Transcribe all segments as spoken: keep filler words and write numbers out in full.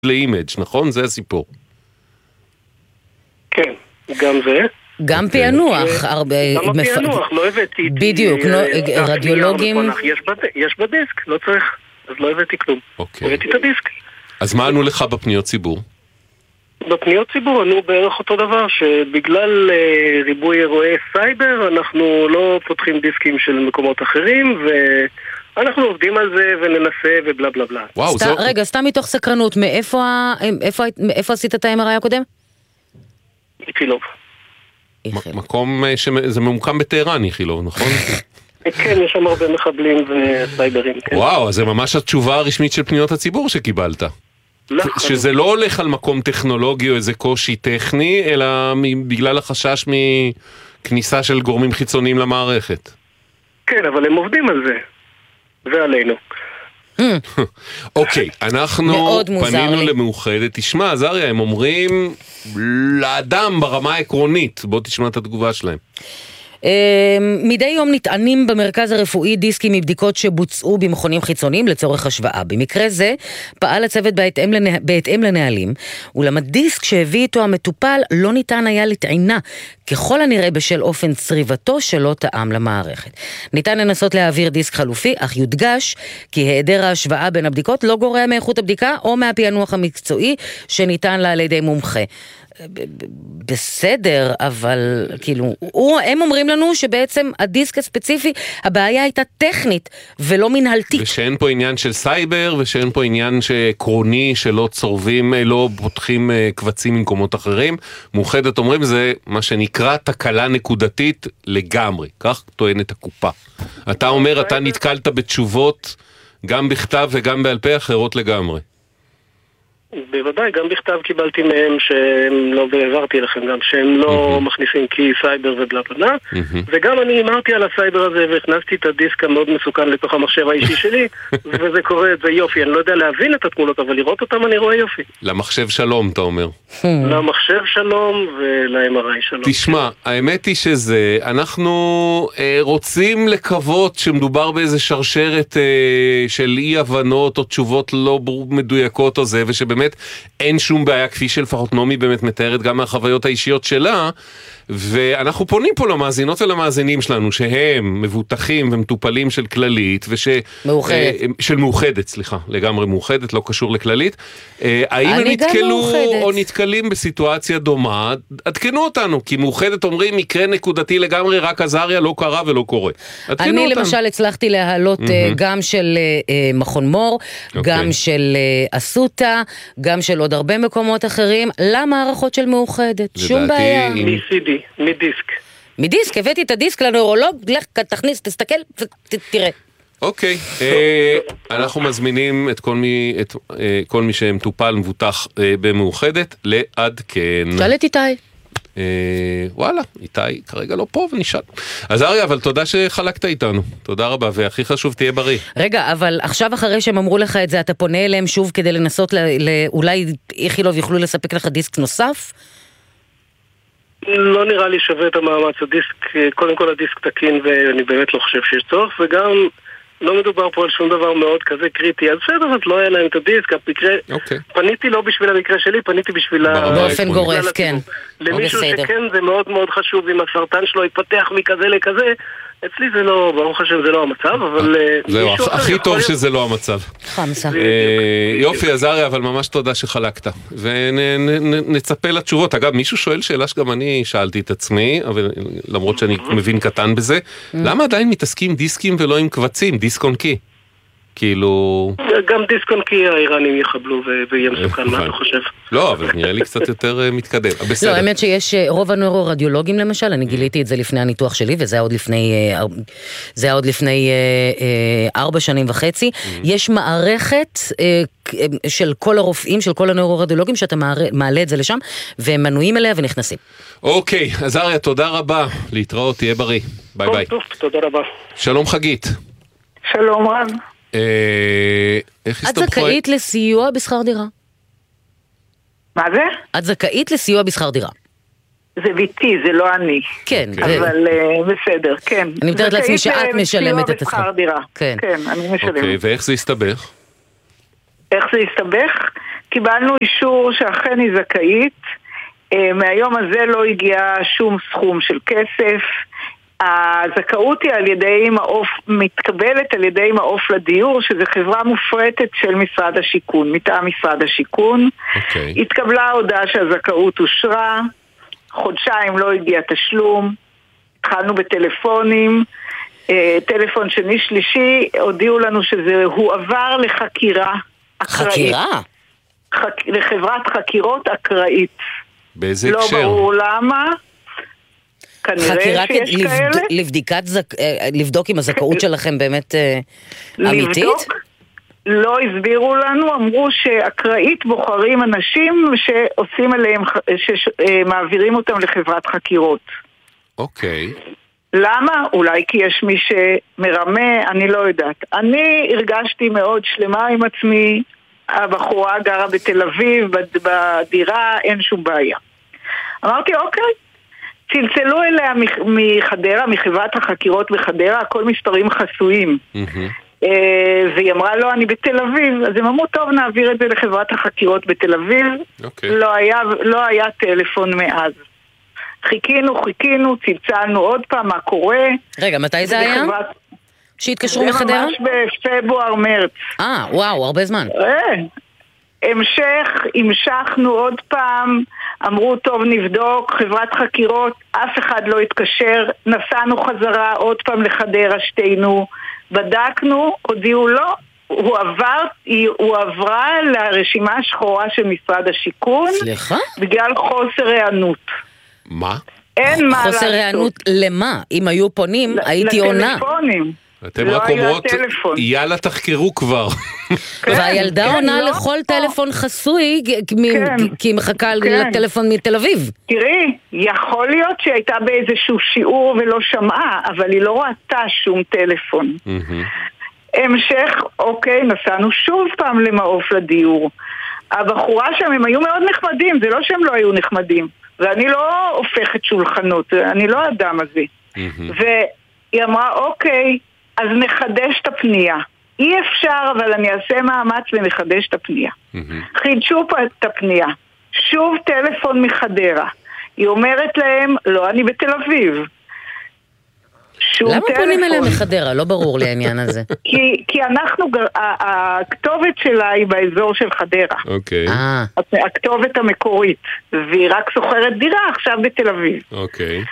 לאימג', נכון? זה הסיפור. כן, גם זה. גם פענוח. גם הפענוח, לא הבאתי... בדיוק, רדיולוגים... יש בדיסק, לא צריך, אז לא הבאתי כלום. הבאתי את הדיסק. אז מה ענו לך בפניות ציבור? בפניות ציבור ענו בערך אותו דבר, שבגלל ריבוי אירועי סייבר אנחנו לא פותחים דיסקים של מקומות אחרים, ואנחנו עובדים על זה וננסה ובלה בלה בלה. וואו, זה... רגע, סתם מתוך סקרנות, מאיפה עשית את ה-אם אר איי הקודם? איכילוב. מקום שזה ממוקם בטהרן, איכילוב, נכון? כן, יש שם הרבה מחבלים וסייברים. וואו, אז זה ממש התשובה הרשמית של פניות הציבור שקיבלת. שזה לא הולך על מקום טכנולוגי או איזה קושי טכני, אלא בגלל החשש מכניסה של גורמים חיצוניים למערכת. כן, אבל הם עובדים על זה. ועלינו. אוקיי, אנחנו פנינו למאוחדת. תשמע, זריה, הם אומרים לאדם ברמה העקרונית. בוא תשמע את התגובה שלהם. מדי יום נטענים במרכז הרפואי דיסקים מבדיקות שבוצעו במכונים חיצוניים לצורך השוואה. במקרה זה פעל הצוות בהתאם, לנה... בהתאם לנהלים, אולם הדיסק שהביא איתו המטופל לא ניתן היה לטעינה, ככל הנראה בשל אופן צריבתו שלא טעם למערכת. ניתן לנסות להעביר דיסק חלופי, אך יודגש כי היעדר ההשוואה בין הבדיקות לא גורע מאיכות הבדיקה או מהפענוח המקצועי שניתן לה על ידי מומחה. בסדר, אבל כאילו, הם אומרים לנו שבעצם הדיסק הספציפי, הבעיה הייתה טכנית ולא מנהלתית. ושאין פה עניין של סייבר, ושאין פה עניין שעקרוני שלא צורבים, לא פותחים קבצים ממקומות אחרים. מאוחדת אומרים זה מה שנקרא תקלה נקודתית לגמרי. כך טוענת הקופה. אתה אומר, אתה נתקלת בתשובות גם בכתב וגם בעל פה אחרות לגמרי. בוודאי, גם בכתב קיבלתי מהם שהם לא, והעברתי לכם גם, שהם לא mm-hmm. מכניסים קי סייבר ובלה בלה, mm-hmm. וגם אני אמרתי על הסייבר הזה והכנסתי את הדיסק המאוד מסוכן לתוך המחשב האישי שלי, וזה קורה, זה יופי, אני לא יודע להבין את התמונות, אבל לראות אותם אני רואה יופי. למחשב שלום, אתה אומר. למחשב שלום ול-אם אר איי שלום. תשמע, האמת היא שזה, אנחנו אה, רוצים לקוות שמדובר באיזה שרשרת אה, של אי הבנות או תשובות לא מדויקות או זה, ושבאמת אין שום בעיה, כפי שלפחות נעמי באמת מתארת גם מהחוויות האישיות שלה, ואנחנו פונים פה למאזינות ולמאזינים שלנו, שהם מבוטחים ומטופלים של כללית, וש... מאוחדת. של מאוחדת, סליחה, לגמרי מאוחדת, לא קשור לכללית. האם הם נתקלו או נתקלים בסיטואציה דומה? עדכנו אותנו, כי מאוחדת אומרים, מקרה נקודתי לגמרי, רק עזריה לא קרה ולא קורה. אני למשל הצלחתי להעלות גם של מכון מור, גם של אסותא, גם של עוד הרבה מקומות אחרים, למערכות של מאוחדת. שום בעיה. מ-סי די, מדיסק. מדיסק, הבאתי את הדיסק לנוירולוג, לך תכניס, תסתכל ותראה. אוקיי, אנחנו מזמינים את כל מי שמטופל מבוטח במאוחדת לעדכן. שאל את איתי. וואלה, איתי כרגע לא פה ונשאל. אז אריה, אבל תודה שחלקת איתנו. תודה רבה, והכי חשוב תהיה בריא. רגע, אבל עכשיו אחרי שהם אמרו לך את זה, אתה פונה אליהם שוב כדי לנסות, אולי איכילוב יוכלו לספק לך דיסק נוסף? לא נראה לי שווה את המאמץ. הדיסק, קודם כל הדיסק תקין ואני באמת לא חושב שיש צורך, וגם לא מדובר פה על שום דבר מאוד כזה קריטי. אז בסדר, אז לא היה להם את הדיסק, המקרה, פניתי לא בשביל המקרה שלי, פניתי בשביל... באופן גורף, כן. למישהו שכן זה מאוד מאוד חשוב, אם הסרטן שלו יתפתח מכזה לכזה, אצלי זה לא, ברוך השם זה לא המצב, אבל... זהו, הכי טוב שזה לא המצב. חמסה. יופי, עזריה, אבל ממש תודה שחלקת. ונצפה לתשובות. אגב, מישהו שואל שאלה שגם אני שאלתי את עצמי, למרות שאני מבין קטן בזה, למה עדיין מתעסקים דיסקים ולא עם קבצים, דיסק און קי? כאילו... גם דיסק און קי האיראנים יחבלו ויהיה מסוכן, מה אתה חושב? לא, אבל נראה לי קצת יותר מתקדם. לא, האמת שיש רוב הנוירורדיולוגים למשל, אני גיליתי את זה לפני הניתוח שלי, וזה היה עוד לפני, זה היה עוד לפני ארבע שנים וחצי. יש מערכת של כל הרופאים, של כל הנוירורדיולוגים, שאתה מעלה את זה לשם, והם מנויים אליה ונכנסים. אוקיי, עזריה, תודה רבה. להתראות, תהיה בריא. ביי ביי. טוב, תודה רבה. שלום חגית. שלום רב. את זכאית לסיוע בשכר דירה. מה זה? את זכאית לסיוע בשכר דירה. זה ביתי, זה לא אני. כן. אבל בסדר, כן. אני מתארת לעצמי שאת משלמת את השכר. בשכר דירה. כן, אני משלמת. אוקיי, ואיך זה יסתבך? איך זה יסתבך? קיבלנו אישור שאכן היא זכאית. מהיום הזה לא הגיע שום סכום של כסף. הזכאות היא על ידי מעוף, מתקבלת על ידי מעוף לדיור, שזה חברה מופרטת של משרד השיכון, מטעם משרד השיכון. Okay. התקבלה הודעה שהזכאות אושרה, חודשיים לא הגיע תשלום, התחלנו בטלפונים, טלפון שני שלישי, הודיעו לנו שזה הועבר לחקירה אקראית. חקירה? חק... לחברת חקירות אקראית. באיזה לא הקשר? לא ברור למה. חקירה כדי לבד... לבדיקת זק... לבדוק אם הזכאות שלכם באמת אמיתית? לבדוק? לא הסבירו לנו, אמרו שאקראית בוחרים אנשים שעושים עליהם, שמעבירים אותם לחברת חקירות. אוקיי. למה? אולי כי יש מי שמרמה, אני לא יודעת. אני הרגשתי מאוד שלמה עם עצמי, הבחורה גרה בתל אביב, בדירה, אין שום בעיה. אמרתי, אוקיי. צלצלו אליה מחדרה, מחברת החקירות בחדרה, הכל מספרים חסויים. והיא אמרה, לא, אני בתל אביב. אז הם אמרו, טוב, נעביר את זה לחברת החקירות בתל אביב. לא היה, לא היה טלפון מאז. חיכינו, חיכינו, צלצלנו עוד פעם, מה קורה. רגע, מתי זה היה? שהתקשרו מחדרה? זה ממש בפברואר, מרץ. אה, וואו, הרבה זמן. המשך, המשכנו עוד פעם, אמרו טוב נבדוק, חברת חקירות, אף אחד לא התקשר, נסענו חזרה עוד פעם לחדרה שתינו, בדקנו, הודיעו לא, הוא עבר, הוא עברה לרשימה השחורה של משרד השיכון. סליחה? בגלל חוסר הענות. מה? אין מה לעשות. חוסר הענות למה? אם היו פונים, הייתי עונה. לטלפונים. אתם רק אומרות, יאללה תחקרו כבר. והילדה עונה לכל טלפון חסוי, כי היא מחכה לטלפון מתל אביב. תראי, יכול להיות שהיא הייתה באיזשהו שיעור ולא שמעה, אבל היא לא ראתה שום טלפון. המשך, אוקיי, נסענו שוב פעם למעוף לדיור. הבחורה שם, הם היו מאוד נחמדים, זה לא שהם לא היו נחמדים. ואני לא הופכת שולחנות, אני לא האדם הזה. והיא אמרה, אוקיי, אז נחדש את הפנייה. אי אפשר, אבל אני אעשה מאמץ ונחדש את הפנייה. חידשו פה את הפנייה. שוב טלפון מחדרה. היא אומרת להם, לא, אני בתל אביב. למה פונים אליהם מחדרה? לא ברור לי העניין הזה. כי, כי אנחנו, הכתובת שלה היא באזור של חדרה. אוקיי. הכתובת המקורית. והיא רק סוחרת דירה עכשיו בתל אביב. אוקיי.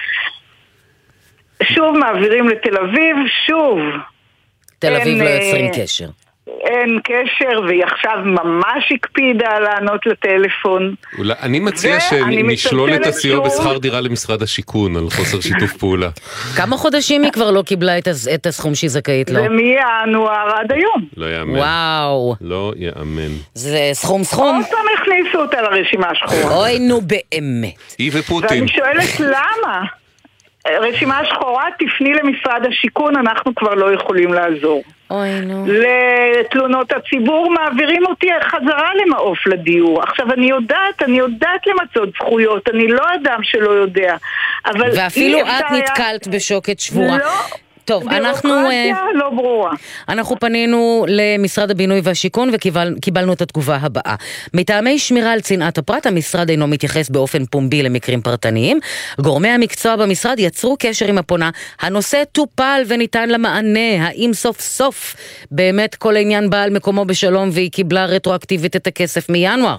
שוב מעבירים לתל אביב, שוב. תל אביב לא יוצרים קשר. אין קשר, והיא עכשיו ממש הקפידה לענות לטלפון. אני מציע שנשלול את הסיוע בשכר דירה למשרד השיכון על חוסר שיתוף פעולה. כמה חודשים היא כבר לא קיבלה את הסכום שהיא זכאית לו? זה מינואר עד היום. לא יאמן. וואו. לא יאמן. זה סכום סכום. עוד פעם הכניסו אותה לרשימה השחורה. אוי נו באמת. היא ופוטין. ואני שואלת למה? רשימה שחורה, תפני למשרד השיכון, אנחנו כבר לא יכולים לעזור. אוי נו. לתלונות הציבור מעבירים אותי חזרה למעוף לדיור. עכשיו אני יודעת, אני יודעת למצות זכויות, אני לא אדם שלא יודע. אבל ואפילו את נתקלת בשוקת שבורה. לא. טוב, אנחנו לא ברורה. אנחנו פנינו למשרד הבינוי והשיכון וקיבלנו את התגובה הבאה. מטעמי שמירה על צנעת הפרט, המשרד אינו מתייחס באופן פומבי למקרים פרטניים. גורמי המקצוע במשרד יצרו קשר עם הפונה. הנושא טופל וניתן למענה. האם סוף סוף באמת כל העניין בא על מקומו בשלום והיא קיבלה רטרואקטיבית את הכסף מינואר?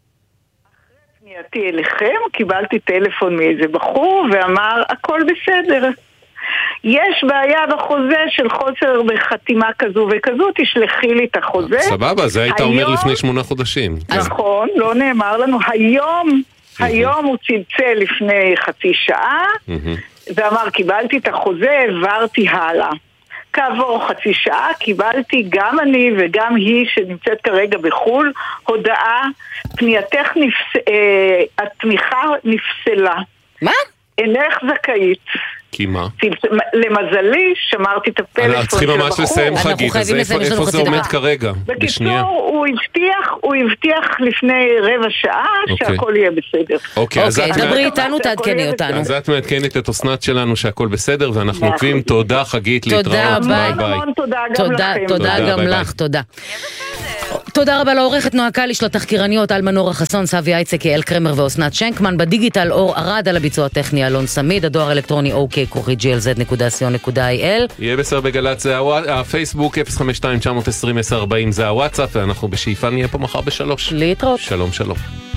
אחרי פנייתי אליכם קיבלתי טלפון מאיזה בחור ואמר הכל בסדר. יש בעיה בחוזה של חוסר בחתימה כזו וכזו, תשלחי לי את החוזה. סבבה, זה היית אומר לפני שמונה חודשים. נכון, לא נאמר לנו. היום, היום הוא צלצל לפני חצי שעה, ואמר, קיבלתי את החוזה, העברתי הלאה. כעבור חצי שעה קיבלתי גם אני וגם היא שנמצאת כרגע בחול, הודעה, פנייתך נפס... התמיכה נפסלה. מה? אינך זכאית. כי מה? למזלי, שמרתי את הפלאפון של הבחור. צריכים ממש לסיים חגית, אז איפה זה עומד כרגע? בקיצור, הוא הבטיח, הוא הבטיח לפני רבע שעה שהכל יהיה בסדר. אוקיי, אז דברי איתנו, תעדכני אותנו. אז את מעדכנת את אסנת שלנו שהכל בסדר, ואנחנו עוקבים. תודה חגית, להתראות. תודה, ביי. המון תודה גם לכם. תודה גם לך, תודה. תודה רבה לעורכת נועה קליש, לתחקירניות על מנורה חסון, סבי אייצק, אל קרמר ואוסנת שנקמן, בדיגיטל אור ארד, על הביצוע הטכני אלון סמיד, הדואר האלקטרוני אוקיי כוכי ג'י אל זד נקודה סי או נקודה איי אל. יהיה בסדר בגל"צ, זה הפייסבוק אפס חמש שתיים תשע עשרים עשר ארבעים, זה הוואטסאפ, ואנחנו בשאיפה נהיה פה מחר בשלוש. להתראות. שלום שלום.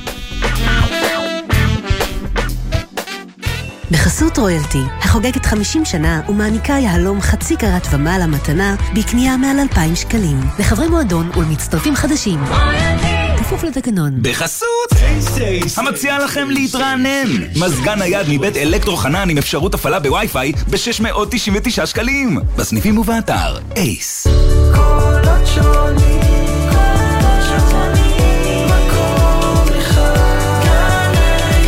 בחסות רויאלטי, החוגגת חמישים שנה ומעניקה יהלום חצי קרת ומעלה מתנה בקנייה מעל אלפיים שקלים. לחברי מועדון ולמצטרפים חדשים. כפוף לתקנון. בחסות סייס, המציע לכם להתרענן. מזגן נייד מבית אלקטרו חנן עם אפשרות הפעלה בווי-פיי ב-שש מאות תשעים ותשעה שקלים. בסניפים ובאתר אייס. קולות שונים, קולות שונים, מקום אחד, גלי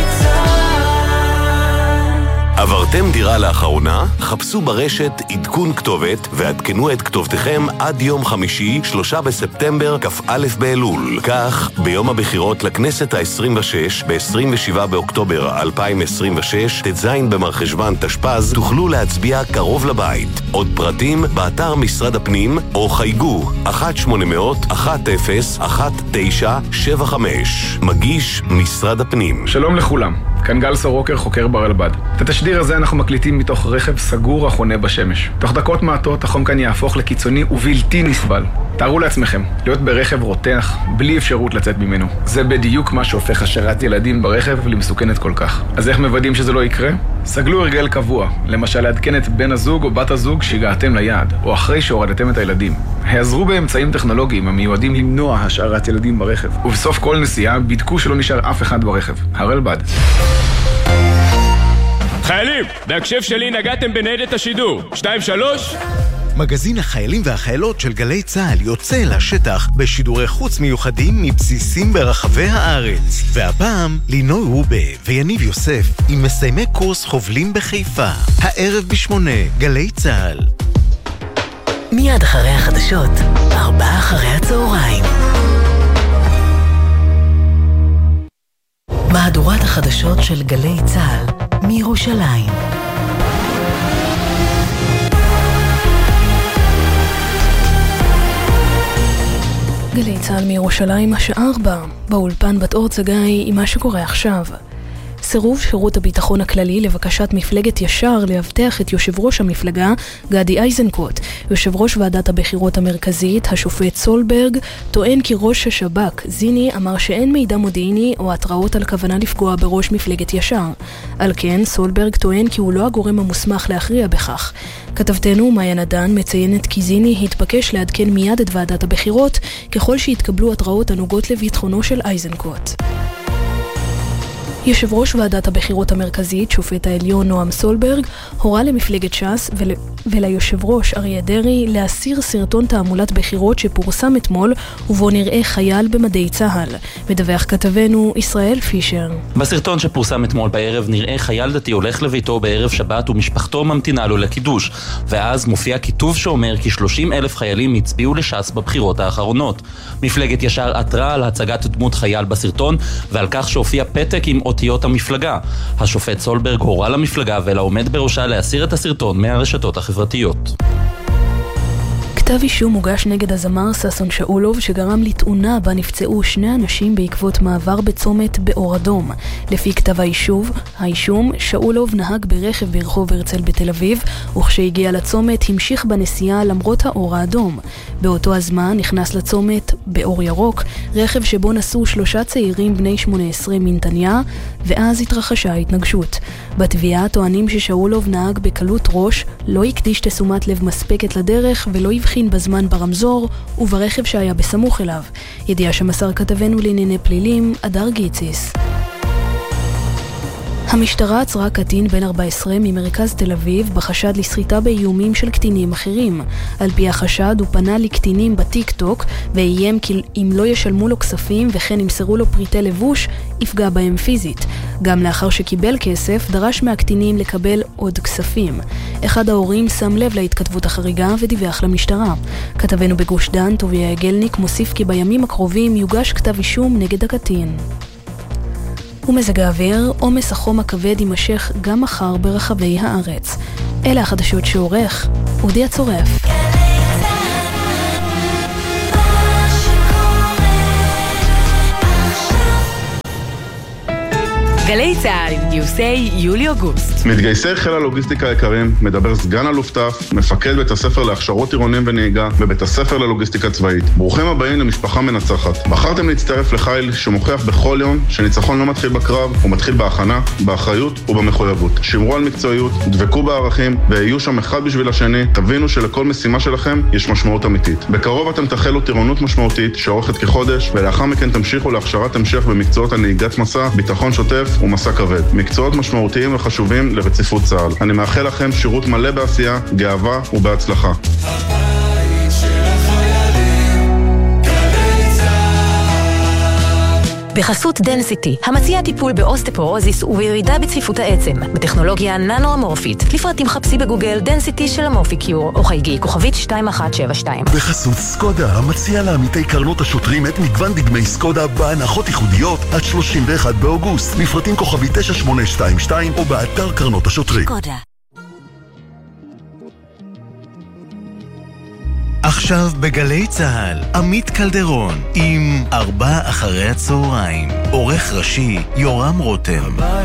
צהל. עברתם דירה לאחרונה? חפשו ברשת עדכון כתובת ועדכנו את כתובתכם עד יום חמישי, שלושה בספטמבר, כ"א באלול. כך, ביום הבחירות לכנסת ה-עשרים ושש, ב-עשרים ושבעה באוקטובר אלפיים עשרים ושש, ט"ז במרחשוון תשפ"ז, תוכלו להצביע קרוב לבית. עוד פרטים באתר משרד הפנים, או חייגו אחת שמונה אפס אפס אחת אפס אחת תשע שבע חמש. מגיש משרד הפנים. שלום לכולם, כאן גל סורוקר, חוקר ברלב"ד. את התשדיר הזה אנחנו מקליטים מתוך רכב סגור החונה בשמש. תוך דקות מעטות החום כאן יהפוך לקיצוני ובלתי נסבל. תארו לעצמכם, להיות ברכב רותח, בלי אפשרות לצאת ממנו. זה בדיוק מה שהופך השארת ילדים ברכב למסוכנת כל כך. אז איך מוודאים שזה לא יקרה? סגלו הרגל קבוע, למשל לעדכן את בן הזוג או בת הזוג שהגעתם ליעד, או אחרי שהורדתם את הילדים. העזרו באמצעים טכנולוגיים המיועדים למנוע השארת ילדים ברכב. ובסוף כל נסיעה בדקו שלא נשאר אף אחד ברכב. הרלב"ד. חיילים, בהקשב שלי נגעתם בניידת השידור. שתיים שלוש. מגזין החיילים והחיילות של גלי צהל יוצא לשטח בשידורי חוץ מיוחדים מבסיסים ברחבי הארץ. והפעם לינוי רובה ויניב יוסף עם מסיימי קורס חובלים בחיפה. הערב בשמונה, גלי צהל. מיד אחרי החדשות, ארבעה אחרי הצהריים. מהדורת החדשות של גלי צהל מירושלים. גלי צהל מירושלים, השעה ארבע, באולפן בת אור צגאי עם מה שקורה עכשיו. סירוב שירות הביטחון הכללי לבקשת מפלגת ישר להבטח את יושב ראש המפלגה גדי איזנקוט. יושב ראש ועדת הבחירות המרכזית, השופט סולברג, טוען כי ראש השב"כ זיני אמר שאין מידע מודיעיני או התראות על כוונה לפגוע בראש מפלגת ישר. על כן, סולברג טוען כי הוא לא הגורם המוסמך להכריע בכך. כתבתנו מאיה נדן מציינת כי זיני התבקש לעדכן מיד את ועדת הבחירות ככל שהתקבלו התראות הנוגעות לביטחונו של איזנקוט. יושב ראש ועדת הבחירות המרכזית, שופט העליון נועם סולברג, הורה למפלגת ש"ס ול... וליושב ראש אריה דרעי להסיר סרטון תעמולת בחירות שפורסם אתמול ובו נראה חייל במדי צהל. מדווח כתבנו ישראל פישר. בסרטון שפורסם אתמול בערב נראה חייל דתי הולך לביתו בערב שבת ומשפחתו ממתינה לו לקידוש, ואז מופיע כיתוב שאומר כי שלושים אלף חיילים הצביעו לש"ס בבחירות האחרונות. מפלגת ישר עתרה על הצגת דמות חייל בסרטון ועל כך שהופיע פתק עם אותיות המפלגה. השופט סולברג הורה למפלגה ולעומד בראשה להסיר את הסרטון מהרשתות החברתיות. כתב אישום הוגש נגד הזמר ששון שאולוב שגרם לתאונה בה נפצעו שני אנשים בעקבות מעבר בצומת באור אדום. לפי כתב האישום, האישום, שאולוב נהג ברכב ברחוב הרצל בתל אביב, וכשהגיע לצומת המשיך בנסיעה למרות האור האדום. באותו הזמן נכנס לצומת באור ירוק רכב שבו נסעו שלושה צעירים בני שמונה עשרה מנתניה, ואז התרחשה ההתנגשות. בתביעה טוענים ששאולוב נהג בקלות ראש, לא הקדיש תשומת לב מספקת לדרך ולא הבחין בזמן ברמזור וברכב שהיה בסמוך אליו. ידיעה שמסר כתבנו לענייני פלילים, אדר גיציס. המשטרה עצרה קטין בן ארבע עשרה ממרכז תל אביב בחשד לסחיטה באיומים של קטינים אחרים. על פי החשד הוא פנה לקטינים בטיק טוק ואיים כי אם לא ישלמו לו כספים וכן ימסרו לו פריטי לבוש, יפגע בהם פיזית. גם לאחר שקיבל כסף, דרש מהקטינים לקבל עוד כספים. אחד ההורים שם לב להתכתבות החריגה ודיווח למשטרה. כתבנו בגוש דן, טוביה גלניק, מוסיף כי בימים הקרובים יוגש כתב אישום נגד הקטין. ומזג האוויר, עומס החום הכבד יימשך גם מחר ברחבי הארץ. אלה החדשות שעורך אודי הצורף. גלי צהל עם גיוסי יולי-אוגוסט. מתגייסי חיל הלוגיסטיקה היקרים, מדבר סגן אלוף תף, מפקד בית הספר להכשרות עירוניים ונהיגה בבית הספר ללוגיסטיקה צבאית. ברוכים הבאים למשפחה מנצחת. בחרתם להצטרף לחיל שמוכיח בכל יום שניצחון לא מתחיל בקרב, הוא מתחיל בהכנה, באחריות ובמחויבות. שמרו על מקצועיות, דבקו בערכים והיו שם אחד בשביל השני. תבינו שלכל משימה שלכם יש משמעות אמיתית. בקרוב אתם תחלו טירונות משמעותית שאורכת כחודש, ולאחר מכן תמשיכו להכשרת המשך במקצועות הנהיגת מסע, ביטחון שוטף ומסע כבד. מקצועות משמעותיים וחשובים לרציפות צה"ל. אני מאחל לכם שירות מלא בעשייה, גאווה ובהצלחה. בחסות דנסיטי, המציע טיפול באוסטפורוזיס ובירידה בצפיפות העצם, בטכנולוגיה ננו-אמורפית. לפרטים חפשי בגוגל דנסיטי של אמורפיקיור, או חייגי כוכבית שתיים אחת שבע שתיים. בחסות סקודה, המציע לעמיתי קרנות השוטרים את מגוון דגמי סקודה בהנחות ייחודיות עד שלושים ואחד באוגוסט. לפרטים כוכבית תשע שמונה שתיים שתיים או באתר קרנות השוטרים. סקודה. עכשיו בגלי צהל, עמית קלדרון עם ארבע אחרי הצהריים. עורך ראשי יורם רותם.